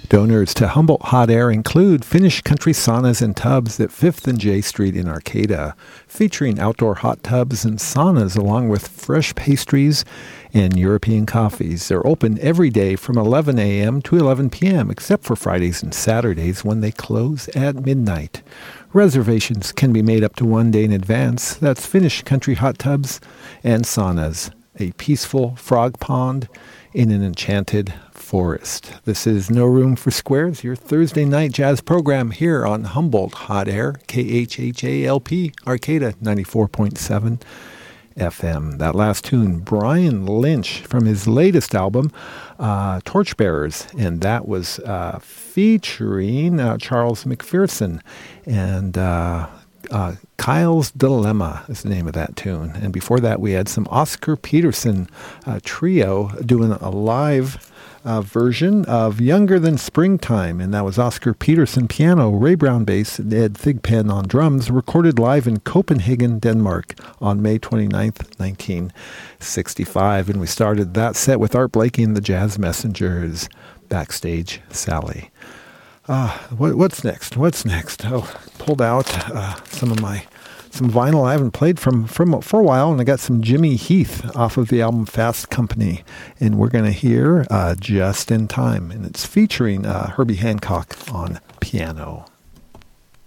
Donors to Humboldt Hot Air include Finnish Country Saunas and Tubs at 5th and J Street in Arcata, featuring outdoor hot tubs and saunas along with fresh pastries and European coffees. They're open every day from 11 a.m. to 11 p.m., except for Fridays and Saturdays when they close at midnight. Reservations can be made up to 1 day in advance. That's Finnish Country Hot Tubs and Saunas, a peaceful frog pond in an enchanted forest. This is No Room for Squares, your Thursday night jazz program here on Humboldt Hot Air, KHHALP, Arcata 94.7 FM. That last tune, Brian Lynch, from his latest album, Torchbearers, and that was featuring Charles McPherson, and Kyle's Dilemma is the name of that tune. And before that, we had some Oscar Peterson trio doing a live version of Younger Than Springtime, and that was Oscar Peterson piano, Ray Brown bass, and Ed Thigpen on drums, recorded live in Copenhagen, Denmark on May 29th, 1965. And we started that set with Art Blakey and the Jazz Messengers, Backstage Sally. What's next? Oh, pulled out some vinyl I haven't played from for a while, and I got some Jimmy Heath off of the album Fast Company, and we're going to hear Just in Time, and it's featuring Herbie Hancock on piano.